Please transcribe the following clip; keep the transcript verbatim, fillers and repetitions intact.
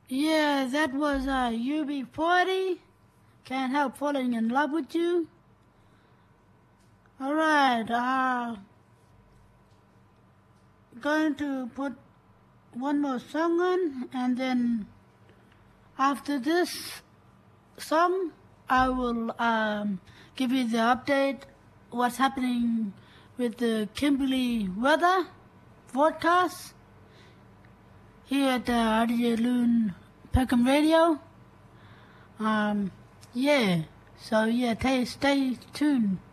Yeah, that was uh, U B forty. Can't help falling in love with you. All right, uh, going to put one more song on, and then after this song, I will um, give you the update, what's happening with the Kimberley weather forecast here at the R D J Loon Peckham Radio. Um, yeah, so yeah, t- stay tuned.